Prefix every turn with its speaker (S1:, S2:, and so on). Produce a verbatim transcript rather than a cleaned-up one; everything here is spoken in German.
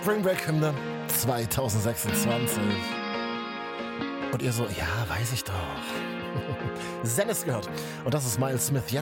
S1: Spring Break Hymne zwanzig sechsundzwanzig. Und ihr so, ja, weiß ich doch. Zen ist gehört. Und das ist Miles Smith jetzt.